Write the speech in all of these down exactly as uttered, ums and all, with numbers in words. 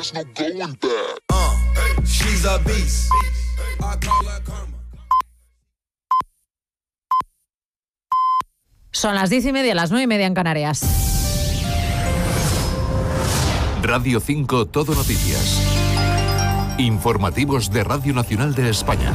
there's no going back. Uh, she's a beast. I call her karma. Son las diez y media, las nueve y media en Canarias. Radio cinco Todo Noticias. Informativos de Radio Nacional de España.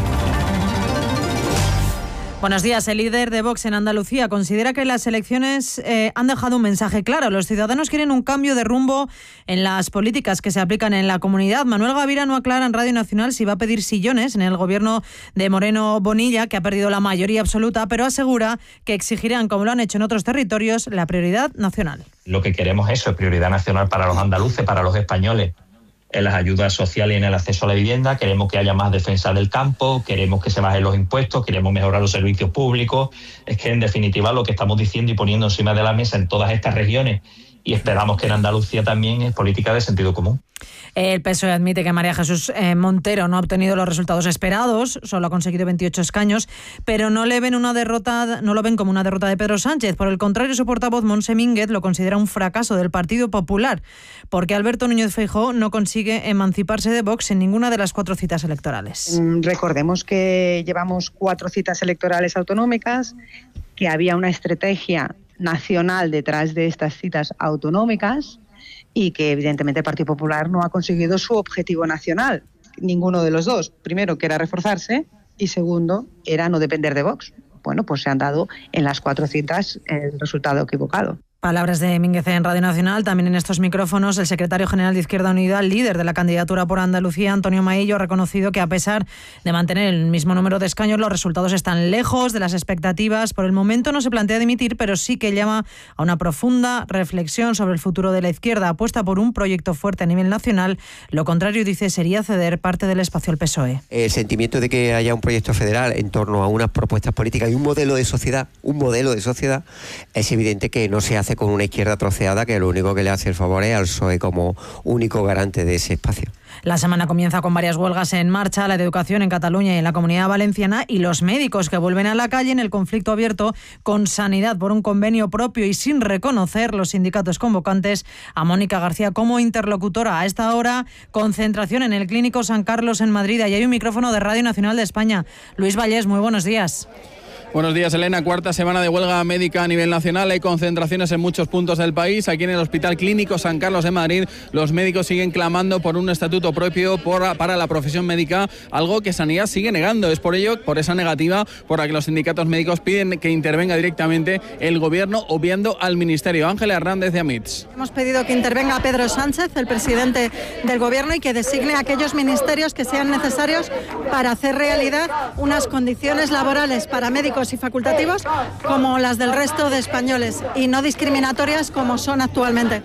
Buenos días. El líder de Vox en Andalucía considera que las elecciones eh, han dejado un mensaje claro. Los ciudadanos quieren un cambio de rumbo en las políticas que se aplican en la comunidad. Manuel Gavira no aclara en Radio Nacional si va a pedir sillones en el gobierno de Moreno Bonilla, que ha perdido la mayoría absoluta, pero asegura que exigirán, como lo han hecho en otros territorios, la prioridad nacional. Lo que queremos es eso, prioridad nacional para los andaluces, para los españoles. En las ayudas sociales y en el acceso a la vivienda, queremos que haya más defensa del campo, queremos que se bajen los impuestos, queremos mejorar los servicios públicos. Es que, en definitiva, lo que estamos diciendo y poniendo encima de la mesa en todas estas regiones, y esperamos que en Andalucía también, es política de sentido común. El P S O E admite que María Jesús eh, Montero no ha obtenido los resultados esperados, solo ha conseguido veintiocho escaños, pero no le ven una derrota, no lo ven como una derrota de Pedro Sánchez. Por el contrario, su portavoz Montse Mínguez lo considera un fracaso del Partido Popular, porque Alberto Núñez Feijóo no consigue emanciparse de Vox en ninguna de las cuatro citas electorales. Recordemos que llevamos cuatro citas electorales autonómicas, que había una estrategia nacional detrás de estas citas autonómicas y que evidentemente el Partido Popular no ha conseguido su objetivo nacional, ninguno de los dos. Primero, que era reforzarse, y segundo, era no depender de Vox. Bueno, pues se han dado en las cuatro citas el resultado equivocado. Palabras de Mínguez en Radio Nacional. También en estos micrófonos, el secretario general de Izquierda Unida, líder de la candidatura por Andalucía, Antonio Maillo, ha reconocido que a pesar de mantener el mismo número de escaños, los resultados están lejos de las expectativas. Por el momento no se plantea dimitir, pero sí que llama a una profunda reflexión sobre el futuro de la izquierda. Apuesta por un proyecto fuerte a nivel nacional. Lo contrario, dice, sería ceder parte del espacio al P S O E. El sentimiento de que haya un proyecto federal en torno a unas propuestas políticas y un modelo de sociedad, un modelo de sociedad, es evidente que no se hace con una izquierda troceada que lo único que le hace el favor es al P S O E como único garante de ese espacio. La semana comienza con varias huelgas en marcha, la de educación en Cataluña y en la Comunidad Valenciana, y los médicos que vuelven a la calle en el conflicto abierto con Sanidad por un convenio propio y sin reconocer los sindicatos convocantes a Mónica García como interlocutora. A esta hora, concentración en el Clínico San Carlos en Madrid. Y hay un micrófono de Radio Nacional de España. Luis Vallés, muy buenos días. Buenos días, Elena. Cuarta semana de huelga médica a nivel nacional. Hay concentraciones en muchos puntos del país. Aquí en el Hospital Clínico San Carlos de Madrid, los médicos siguen clamando por un estatuto propio por, para la profesión médica, algo que Sanidad sigue negando. Es por ello, por esa negativa, por la que los sindicatos médicos piden que intervenga directamente el Gobierno, obviando al Ministerio. Ángela Hernández de Amits. Hemos pedido que intervenga Pedro Sánchez, el presidente del Gobierno, y que designe aquellos ministerios que sean necesarios para hacer realidad unas condiciones laborales para médicos y facultativos como las del resto de españoles y no discriminatorias como son actualmente.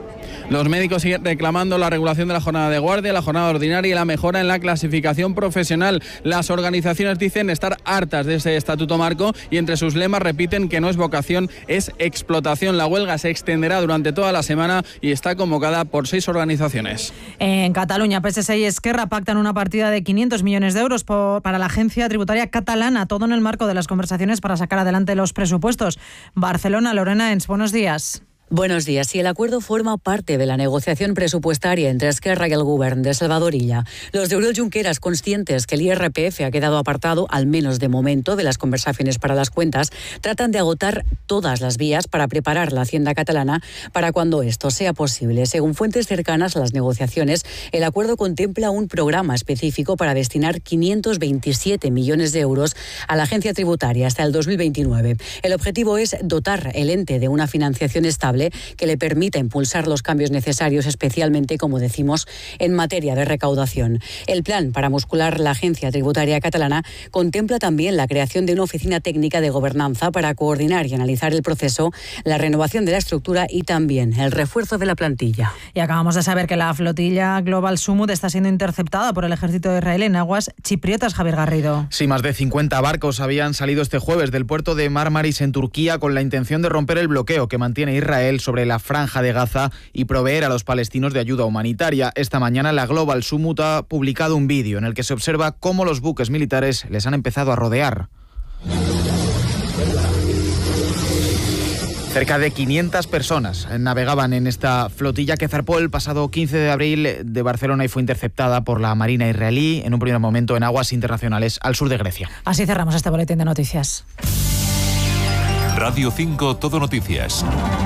Los médicos siguen reclamando la regulación de la jornada de guardia, la jornada ordinaria y la mejora en la clasificación profesional. Las organizaciones dicen estar hartas de ese estatuto marco y entre sus lemas repiten que no es vocación, es explotación. La huelga se extenderá durante toda la semana y está convocada por seis organizaciones. En Cataluña, P S C y Esquerra pactan una partida de quinientos millones de euros por, para la agencia tributaria catalana, todo en el marco de las conversaciones para sacar adelante los presupuestos. Barcelona, Lorena Ens, buenos días. Buenos días. Si el acuerdo forma parte de la negociación presupuestaria entre Esquerra y el Govern de Salvador Illa, los de Oriol Junqueras, conscientes que el I R P F ha quedado apartado, al menos de momento, de las conversaciones para las cuentas, tratan de agotar todas las vías para preparar la Hacienda catalana para cuando esto sea posible. Según fuentes cercanas a las negociaciones, el acuerdo contempla un programa específico para destinar quinientos veintisiete millones de euros a la agencia tributaria hasta el dos mil veintinueve. El objetivo es dotar el ente de una financiación estable que le permita impulsar los cambios necesarios, especialmente, como decimos, en materia de recaudación. El plan para muscular la agencia tributaria catalana contempla también la creación de una oficina técnica de gobernanza para coordinar y analizar el proceso, la renovación de la estructura y también el refuerzo de la plantilla. Y acabamos de saber que la flotilla Global Sumut está siendo interceptada por el ejército de Israel en aguas chipriotas. Javier Garrido. Sí, más de cincuenta barcos habían salido este jueves del puerto de Marmaris en Turquía con la intención de romper el bloqueo que mantiene Israel sobre la franja de Gaza y proveer a los palestinos de ayuda humanitaria. Esta mañana la Global Sumut ha publicado un vídeo en el que se observa cómo los buques militares les han empezado a rodear. Cerca de quinientas personas navegaban en esta flotilla que zarpó el pasado quince de abril de Barcelona y fue interceptada por la Marina israelí en un primer momento en aguas internacionales al sur de Grecia. Así cerramos este boletín de noticias. Radio cinco Todo Noticias.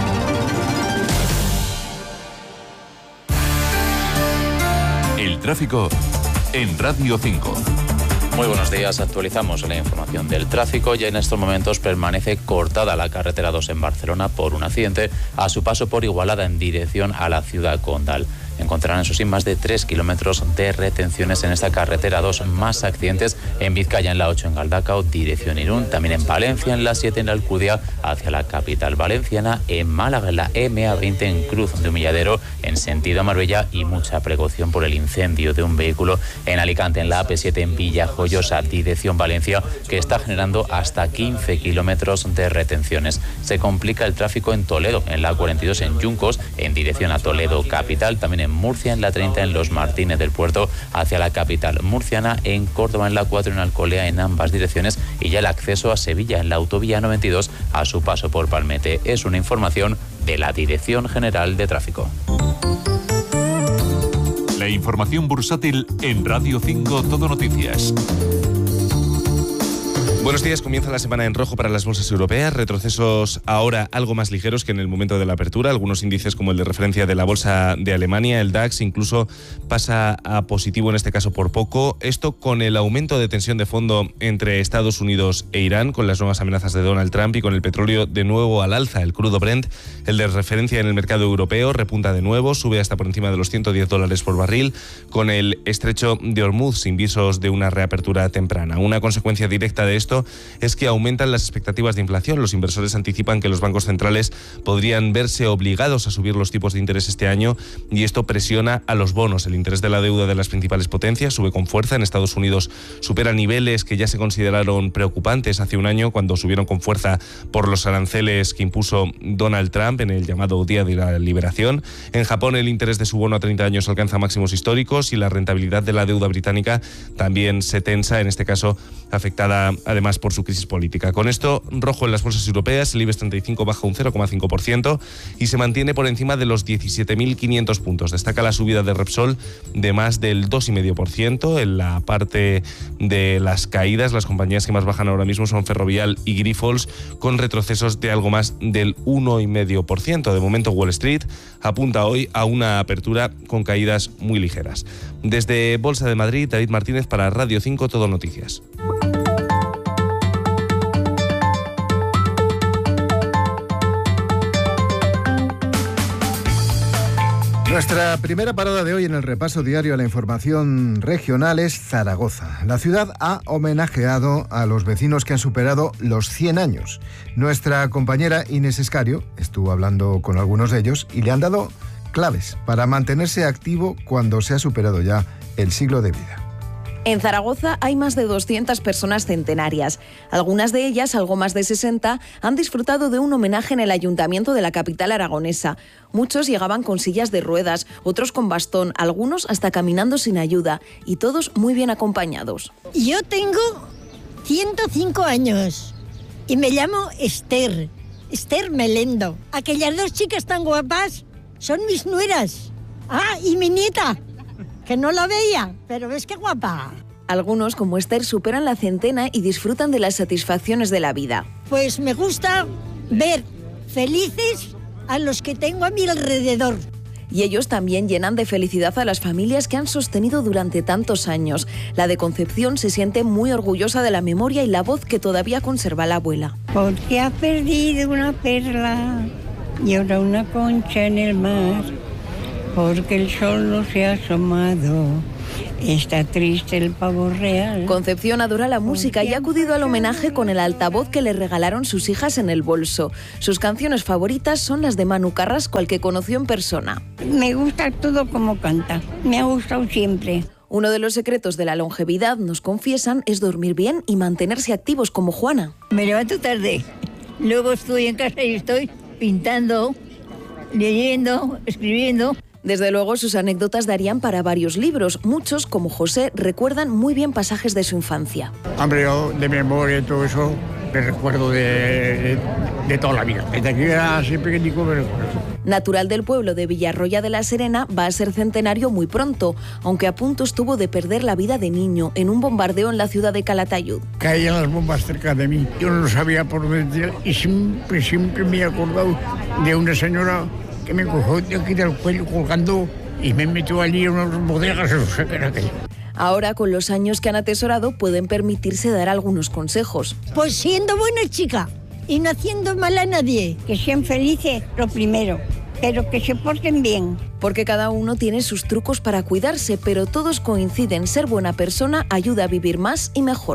El tráfico en Radio cinco. Muy buenos días, actualizamos la información del tráfico. Ya en estos momentos permanece cortada la carretera dos en Barcelona por un accidente a su paso por Igualada en dirección a la ciudad condal. Encontrarán, eso sí, más de tres kilómetros de retenciones en esta carretera dos, más accidentes en Vizcaya en la ocho en Galdacao, dirección Irún, también en Valencia en la siete en la Alcudia hacia la capital valenciana, en Málaga en la eme a veinte en Cruz de Humilladero en sentido Marbella y mucha precaución por el incendio de un vehículo en Alicante en la a pe siete en Villajoyosa, dirección Valencia, que está generando hasta quince kilómetros de retenciones. Se complica el tráfico en Toledo en la a cuarenta y dos en Yuncos en dirección a Toledo capital, también en Murcia en la treinta en Los Martínez del Puerto hacia la capital murciana, en Córdoba en la cuatro en Alcolea en ambas direcciones y ya el acceso a Sevilla en la autovía noventa y dos a su paso por Palmete. Es una información de la Dirección General de Tráfico. La información bursátil en Radio cinco Todo Noticias. Buenos días, comienza la semana en rojo para las bolsas europeas, retrocesos ahora algo más ligeros que en el momento de la apertura, algunos índices como el de referencia de la bolsa de Alemania, el DAX, incluso pasa a positivo en este caso por poco, esto con el aumento de tensión de fondo entre Estados Unidos e Irán, con las nuevas amenazas de Donald Trump y con el petróleo de nuevo al alza, el crudo Brent, el de referencia en el mercado europeo, repunta de nuevo, sube hasta por encima de los ciento diez dólares por barril, con el estrecho de Hormuz sin visos de una reapertura temprana. Una consecuencia directa de esto es que aumentan las expectativas de inflación. Los inversores anticipan que los bancos centrales podrían verse obligados a subir los tipos de interés este año y esto presiona a los bonos. El interés de la deuda de las principales potencias sube con fuerza. En Estados Unidos supera niveles que ya se consideraron preocupantes hace un año cuando subieron con fuerza por los aranceles que impuso Donald Trump en el llamado Día de la Liberación. En Japón el interés de su bono a treinta años alcanza máximos históricos y la rentabilidad de la deuda británica también se tensa, en este caso afectada además por su crisis política. Con esto, rojo en las bolsas europeas, el IBEX treinta y cinco baja un cero coma cinco por ciento y se mantiene por encima de los diecisiete mil quinientos puntos. Destaca la subida de Repsol de más del dos coma cinco por ciento. En la parte de las caídas, las compañías que más bajan ahora mismo son Ferrovial y Grifols, con retrocesos de algo más del uno coma cinco por ciento. De momento, Wall Street apunta hoy a una apertura con caídas muy ligeras. Desde Bolsa de Madrid, David Martínez para Radio cinco Todo Noticias. Nuestra primera parada de hoy en el repaso diario a la información regional es Zaragoza. La ciudad ha homenajeado a los vecinos que han superado los cien años. Nuestra compañera Inés Escario estuvo hablando con algunos de ellos y le han dado claves para mantenerse activo cuando se ha superado ya el siglo de vida. En Zaragoza hay más de doscientas personas centenarias. Algunas de ellas, algo más de sesenta, han disfrutado de un homenaje en el ayuntamiento de la capital aragonesa. Muchos llegaban con sillas de ruedas, otros con bastón, algunos hasta caminando sin ayuda, y todos muy bien acompañados. Yo tengo ciento cinco años y me llamo Esther, Esther Melendo. Aquellas dos chicas tan guapas son mis nueras. Ah, y mi nieta, que no la veía, pero ves qué guapa. Algunos, como Esther, superan la centena y disfrutan de las satisfacciones de la vida. Pues me gusta ver felices a los que tengo a mi alrededor. Y ellos también llenan de felicidad a las familias que han sostenido durante tantos años. La de Concepción se siente muy orgullosa de la memoria y la voz que todavía conserva la abuela. Porque ha perdido una perla y ahora una concha en el mar. Porque el sol no se ha asomado, está triste el pavo real. Concepción adora la música y ha acudido al homenaje con el altavoz que le regalaron sus hijas en el bolso. Sus canciones favoritas son las de Manu Carrasco, al que conoció en persona. Me gusta todo como canta, me ha gustado siempre. Uno de los secretos de la longevidad, nos confiesan, es dormir bien y mantenerse activos como Juana. Me levanto tarde, luego estoy en casa y estoy pintando, leyendo, escribiendo. Desde luego, sus anécdotas darían para varios libros. Muchos, como José, recuerdan muy bien pasajes de su infancia. Hombre, yo de memoria y todo eso me recuerdo de, de toda la vida. Desde que era así pequeñico me recuerdo. Natural del pueblo de Villarroya de la Serena, va a ser centenario muy pronto, aunque a punto estuvo de perder la vida de niño en un bombardeo en la ciudad de Calatayud. Caían las bombas cerca de mí, yo no sabía por dónde y siempre, siempre me he acordado de una señora que me cogió de aquí del cuello colgando y me metió allí en unas bodegas, no sé qué era aquello. Ahora, con los años que han atesorado, pueden permitirse dar algunos consejos. Pues siendo buena chica y no haciendo mal a nadie. Que sean felices, lo primero, pero que se porten bien. Porque cada uno tiene sus trucos para cuidarse, pero todos coinciden: ser buena persona ayuda a vivir más y mejor.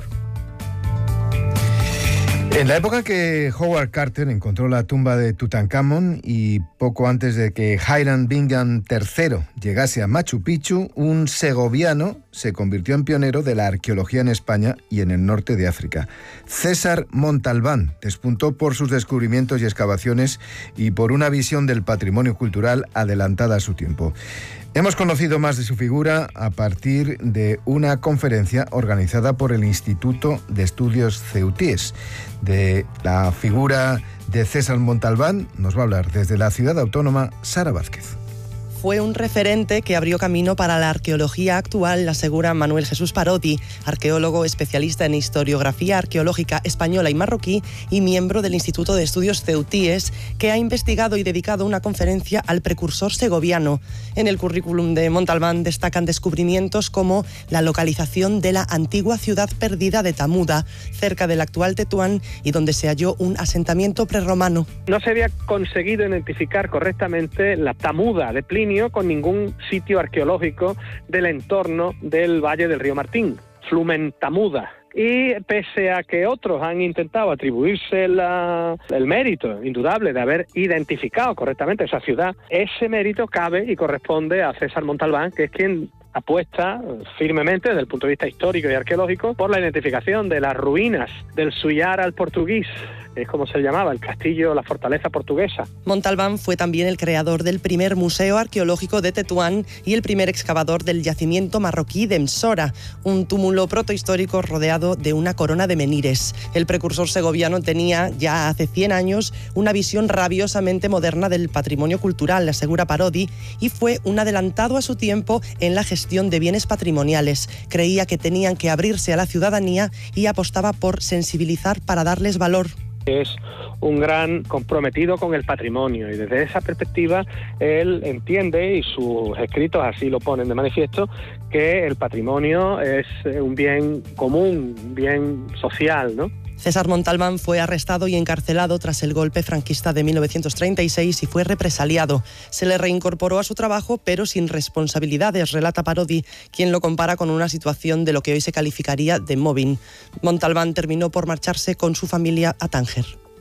En la época que Howard Carter encontró la tumba de Tutankamón y poco antes de que Hiram Bingham tercero llegase a Machu Picchu, un segoviano se convirtió en pionero de la arqueología en España y en el norte de África. César Montalbán despuntó por sus descubrimientos y excavaciones y por una visión del patrimonio cultural adelantada a su tiempo. Hemos conocido más de su figura a partir de una conferencia organizada por el Instituto de Estudios Ceutíes. De la figura de César Montalbán nos va a hablar desde la ciudad autónoma Sara Vázquez. Fue un referente que abrió camino para la arqueología actual, asegura Manuel Jesús Parodi, arqueólogo especialista en historiografía arqueológica española y marroquí y miembro del Instituto de Estudios Ceutíes, que ha investigado y dedicado una conferencia al precursor segoviano. En el currículum de Montalbán destacan descubrimientos como la localización de la antigua ciudad perdida de Tamuda, cerca del actual Tetuán, y donde se halló un asentamiento prerromano. No se había conseguido identificar correctamente la Tamuda de Plinio con ningún sitio arqueológico del entorno del Valle del Río Martín, Flumentamuda. Y pese a que otros han intentado atribuirse la, el mérito indudable de haber identificado correctamente esa ciudad, ese mérito cabe y corresponde a César Montalbán, que es quien apuesta firmemente desde el punto de vista histórico y arqueológico por la identificación de las ruinas del Suyar al Portugués, es como se llamaba, el castillo, la fortaleza portuguesa. Montalbán fue también el creador del primer museo arqueológico de Tetuán y el primer excavador del yacimiento marroquí de Msora, un túmulo protohistórico rodeado de una corona de menires. El precursor segoviano tenía, ya hace cien años, una visión rabiosamente moderna del patrimonio cultural, asegura Parodi, y fue un adelantado a su tiempo en la gestión de bienes patrimoniales. Creía que tenían que abrirse a la ciudadanía y apostaba por sensibilizar para darles valor. Es un gran comprometido con el patrimonio y desde esa perspectiva él entiende, y sus escritos así lo ponen de manifiesto, que el patrimonio es un bien común, un bien social, ¿no? César Montalbán fue arrestado y encarcelado tras el golpe franquista de mil novecientos treinta y seis y fue represaliado. Se le reincorporó a su trabajo, pero sin responsabilidades, relata Parodi, quien lo compara con una situación de lo que hoy se calificaría de mobbing. Montalbán terminó por marcharse con su familia a Tánger.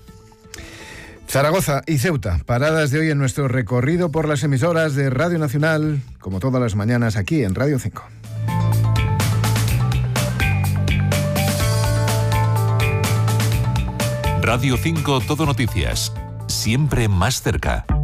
Zaragoza y Ceuta, paradas de hoy en nuestro recorrido por las emisoras de Radio Nacional, como todas las mañanas aquí en Radio cinco. Radio cinco Todo Noticias, siempre más cerca.